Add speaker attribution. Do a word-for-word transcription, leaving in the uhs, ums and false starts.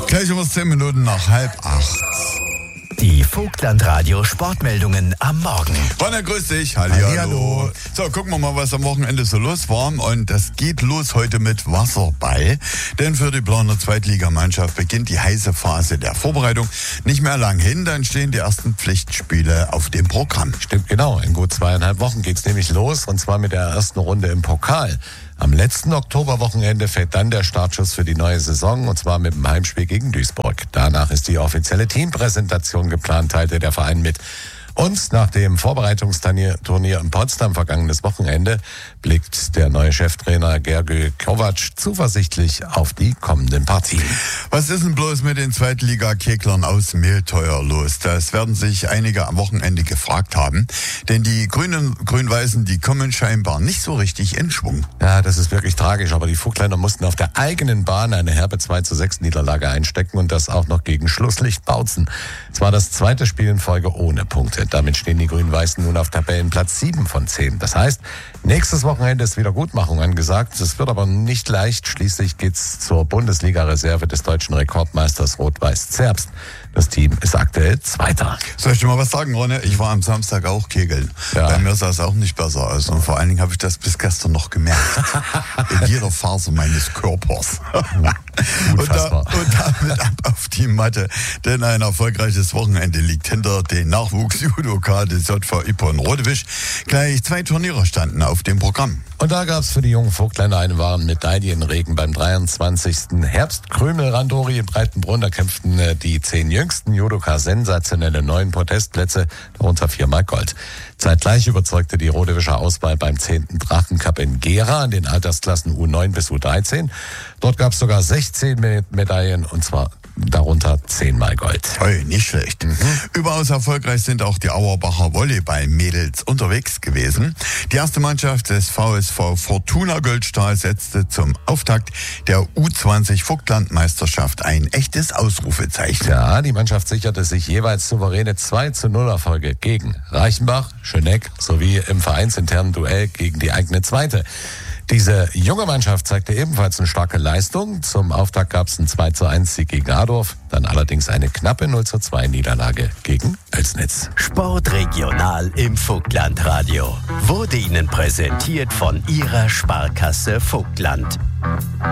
Speaker 1: Gleich um zehn Minuten nach halb acht.
Speaker 2: Die Vogtlandradio Sportmeldungen am Morgen.
Speaker 1: Ronja, grüß dich. Hallihallo. So, gucken wir mal, was am Wochenende so los war. Und das geht los heute mit Wasserball. Denn für die Planer Zweitligamannschaft beginnt die heiße Phase der Vorbereitung. Nicht mehr lang hin, dann stehen die ersten Pflichtspiele auf dem Programm.
Speaker 3: Stimmt, genau. In gut zweieinhalb Wochen geht's nämlich los. Und zwar mit der ersten Runde im Pokal. Am letzten Oktoberwochenende fällt dann der Startschuss für die neue Saison, und zwar mit dem Heimspiel gegen Duisburg. Danach ist die offizielle Teampräsentation geplant, teilte der Verein mit. Und nach dem Vorbereitungsturnier in Potsdam vergangenes Wochenende blickt der neue Cheftrainer Gergő Kovac zuversichtlich auf die kommenden Partien.
Speaker 1: Was ist denn bloß mit den Zweitliga-Keglern aus Mehlteuer los? Das werden sich einige am Wochenende gefragt haben. Denn die Grünen, Grün-Weißen, die kommen scheinbar nicht so richtig in Schwung.
Speaker 3: Ja, das ist wirklich tragisch. Aber die Vogtländer mussten auf der eigenen Bahn eine herbe zwei zu sechs Niederlage einstecken und das auch noch gegen Schlusslicht Bautzen. Es war das zweite Spiel in Folge ohne Punkte. Damit stehen die Grün-Weißen nun auf Tabellenplatz sieben von zehn. Das heißt, nächstes Wochenende ist Wiedergutmachung angesagt. Es wird aber nicht leicht. Schließlich geht's zur Bundesliga-Reserve des deutschen Rekordmeisters Rot-Weiß Zerbst. Das Team ist aktuell Zweiter.
Speaker 1: Soll ich dir mal was sagen, Ronne? Ich war am Samstag auch kegeln. Ja. Bei mir sah es auch nicht besser aus. Und vor allen Dingen habe ich das bis gestern noch gemerkt. In jeder Faser meines Körpers. und, da, und damit ab auf die Matte. Denn ein erfolgreiches Wochenende liegt hinter den Nachwuchs-Judoka des J V Ippon Rodewisch. Gleich zwei Turniere standen auf dem Programm.
Speaker 3: Und da gab es für die jungen Vogtländer einen wahren Medaillenregen beim dreiundzwanzigsten Herbstkrümel-Randori in Breitenbrunn. Da kämpften äh, die zehn jüngsten Judoka sensationelle neun Podestplätze, darunter viermal Gold. Zeitgleich überzeugte die Rodewischer Auswahl beim zehnten Drachencup in Gera in den Altersklassen U neun bis U dreizehn. Dort gab es sogar sechzehn Me- Medaillen, und zwar darunter zehnmal Gold.
Speaker 1: Hey, nicht schlecht. Mhm. Überaus erfolgreich sind auch die Auerbacher Volleyball-Mädels unterwegs gewesen. Die erste Mannschaft des V S V Fortuna Goldstahl setzte zum Auftakt der U zwanzig Vogtlandmeisterschaft ein echtes Ausrufezeichen.
Speaker 3: Ja, die Mannschaft sicherte sich jeweils souveräne zwei zu null Erfolge gegen Reichenbach, Schöneck sowie im vereinsinternen Duell gegen die eigene Zweite. Diese junge Mannschaft zeigte ebenfalls eine starke Leistung. Zum Auftakt gab es einen zwei zu eins Sieg gegen Adorf, dann allerdings eine knappe null zu zwei Niederlage gegen Oelsnitz.
Speaker 2: Sportregional im Vogtlandradio wurde Ihnen präsentiert von Ihrer Sparkasse Vogtland.